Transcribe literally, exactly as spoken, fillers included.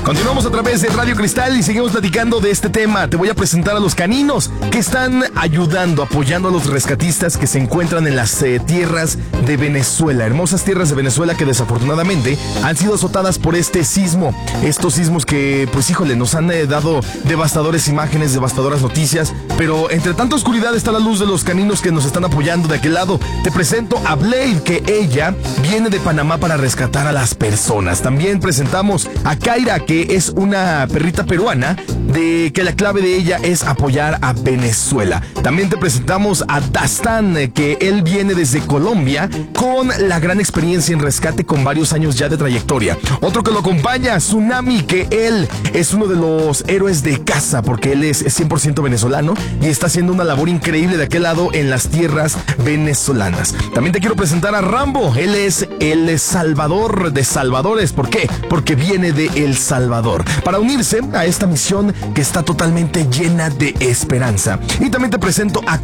Continuamos a través de Radio Cristal y seguimos platicando de este tema. Te voy a presentar a los caninos que están ayudando, apoyando a los rescatistas que se encuentran en las eh, tierras de Venezuela. Hermosas tierras de Venezuela que desafortunadamente han sido azotadas por este sismo. Estos sismos que, pues híjole, nos han eh, dado devastadores imágenes, devastadoras noticias. Pero entre tanta oscuridad está la luz de los caninos que nos están apoyando de aquel lado. Te presento a Blade, que ella viene de Panamá para rescatar a las personas. También presentamos a Kaira, que es una perrita peruana, de que la clave de ella es apoyar a Venezuela. También te presentamos a Dastan, que él viene desde Colombia con la gran experiencia en rescate con varios años ya de trayectoria. Otro que lo acompaña, Tsunami, que él es uno de los héroes de casa porque él es cien por ciento venezolano y está haciendo una labor increíble de aquel lado en las tierras venezolanas. También te quiero presentar a Rambo. Él es el Salvador de Salvadores. ¿Por qué? Porque viene de El Salvador para unirse a esta misión que está totalmente llena de esperanza. Y también te presento a